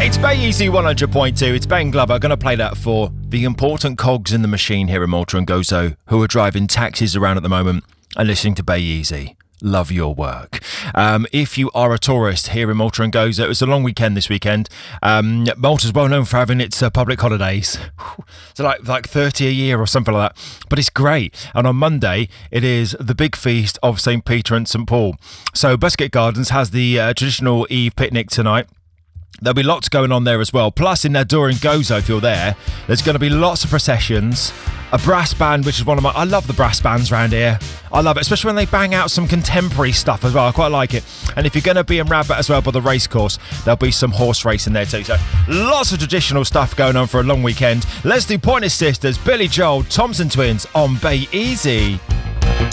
It's Bay Easy 100.2. It's Ben Glover. Going to play that for the important cogs in the machine here in Malta and Gozo who are driving taxis around at the moment and listening to Bay Easy. Love your work. If you are a tourist here in Malta and Gozo, it's a long weekend this weekend. Malta's well known for having its public holidays. So like 30 a year or something like that. But it's great. And on Monday, it is the big feast of St. Peter and St. Paul. So Busquet Gardens has the traditional Eve picnic tonight. There'll be lots going on there as well. Plus, in Nador and Gozo, if you're there's going to be lots of processions. A brass band, which is one of my... I love the brass bands around here. I love it, especially when they bang out some contemporary stuff as well. I quite like it. And if you're going to be in Rabat as well by the racecourse, there'll be some horse racing there too. So lots of traditional stuff going on for a long weekend. Let's do Pointer Sisters, Billy Joel, Thompson Twins on Bay Easy.